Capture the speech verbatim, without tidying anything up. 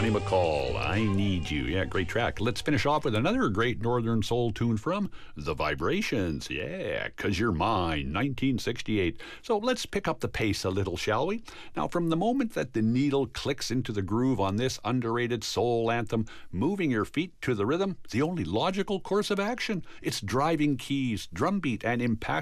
Bonnie McCall, I Need You. Yeah, great track. Let's finish off with another great Northern Soul tune from The Vibrations. Yeah, 'Cause You're Mine, nineteen sixty-eight. So let's pick up the pace a little, shall we? Now, from the moment that the needle clicks into the groove on this underrated soul anthem, moving your feet to the rhythm, the only logical course of action. It's driving keys, drum beat, and impassioned